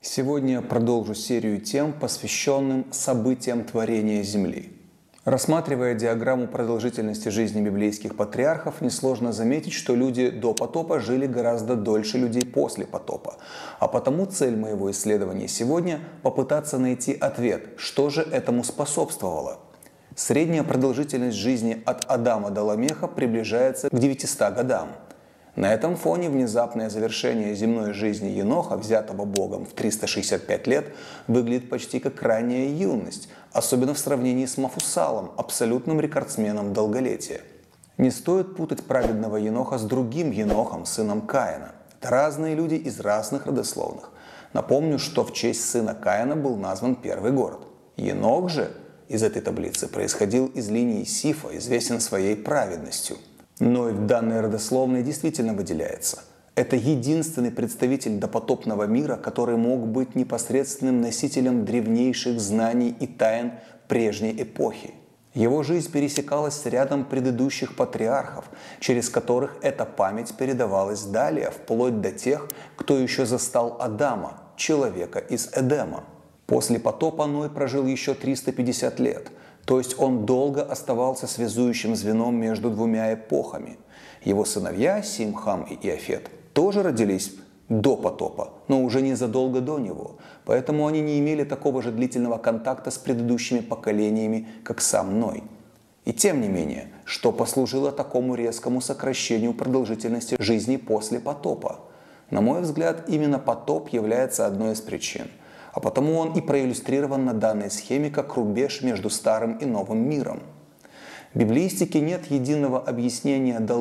Сегодня я продолжу серию тем, посвященным событиям творения Земли. Рассматривая диаграмму продолжительности жизни библейских патриархов, несложно заметить, что люди до потопа жили гораздо дольше людей после потопа. А потому цель моего исследования сегодня – попытаться найти ответ, что же этому способствовало. Средняя продолжительность жизни от Адама до Ламеха приближается к 900 годам. На этом фоне внезапное завершение земной жизни Еноха, взятого Богом в 365 лет, выглядит почти как ранняя юность, особенно в сравнении с Мафусалом, абсолютным рекордсменом долголетия. Не стоит путать праведного Еноха с другим Енохом, сыном Каина. Это разные люди из разных родословных. Напомню, что в честь сына Каина был назван первый город. Енох же из этой таблицы происходил из линии Сифа, известен своей праведностью. Ной в данной родословной действительно выделяется. Это единственный представитель допотопного мира, который мог быть непосредственным носителем древнейших знаний и тайн прежней эпохи. Его жизнь пересекалась с рядом предыдущих патриархов, через которых эта память передавалась далее, вплоть до тех, кто еще застал Адама, человека из Эдема. После потопа Ной прожил еще 350 лет. То есть он долго оставался связующим звеном между двумя эпохами. Его сыновья Сим, Хам и Иафет тоже родились до потопа, но уже незадолго до него. Поэтому они не имели такого же длительного контакта с предыдущими поколениями, как сам Ной. И тем не менее, что послужило такому резкому сокращению продолжительности жизни после потопа? На мой взгляд, именно потоп является одной из причин. А потому он и проиллюстрирован на данной схеме как рубеж между старым и новым миром. В библеистике нет единого объяснения